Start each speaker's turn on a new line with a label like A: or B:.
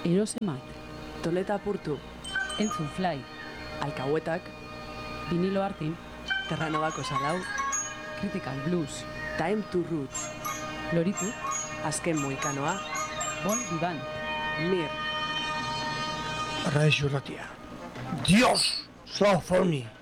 A: Erosemat,
B: Toleta Purtu,
A: Entzun Fly,
B: Alcahuetak,
A: Vinilo Artin,
B: Terranobako Salau,
A: Critical Blues,
B: Time to Roots,
A: Loritu,
B: Azken Moikanoa,
A: Bon Vivan,
B: Mir,
C: Radio Ratia. Dios, South Forni.